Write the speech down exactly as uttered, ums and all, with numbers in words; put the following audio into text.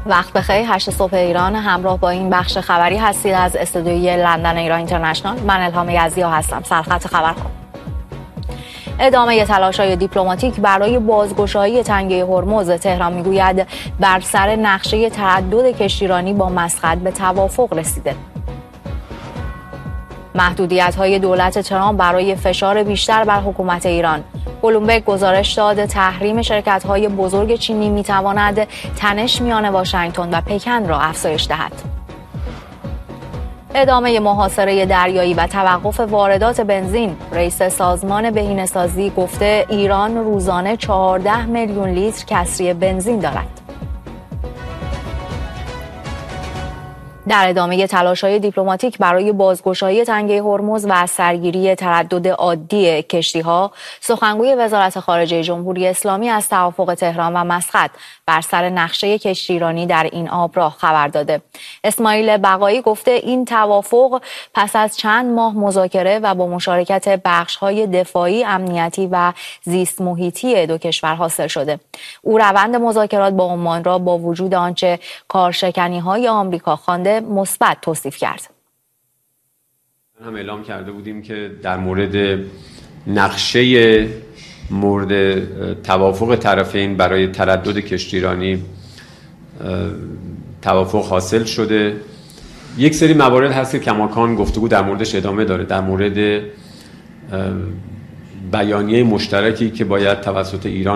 وقت بخیر. هشت صبح ایران، همراه با این بخش خبری هستید از استودیوی لندن ایران اینترنشنال. من الهام یزدیا هستم. سرخط خبرها: ادامه تلاش‌های دیپلماتیک برای بازگشایی تنگه هرمز. تهران میگوید بر سر نقشه تردد کشتیرانی با مسقط به توافق رسیده. محدودیت‌های دولت ترامپ برای فشار بیشتر بر حکومت ایران. بلومبرگ گزارش داد تحریم شرکت‌های بزرگ چینی می‌تواند تنش میان واشنگتن و پکن را افزایش دهد. ادامه محاصره دریایی و توقف واردات بنزین. رئیس سازمان بهینه‌سازی گفته ایران روزانه چهارده میلیون لیتر کسری بنزین دارد. در ادامه تلاش‌های دیپلماتیک برای بازگشایی تنگه هرمز و سرگیری تردد عادی کشتی‌ها، سخنگوی وزارت خارجه جمهوری اسلامی از توافق تهران و مسقط بر سر نقشه کشتیرانی در این آبراه خبر داده. اسماعیل بقایی گفته این توافق پس از چند ماه مذاکره و با مشارکت بخش‌های دفاعی، امنیتی و زیست محیطی دو کشور حاصل شده. او روند مذاکرات با عمان را با وجود آنچه کارشکنی‌های آمریکا خوانده مثبت توصیف کرد. هم اعلام کرده بودیم که در مورد نقشه مورد توافق طرفین برای تردد کشتیرانی توافق حاصل شده. یک سری موارد هست که کماکان گفتگو در موردش ادامه داره، در مورد بیانیه مشترکی که باید توسط ایران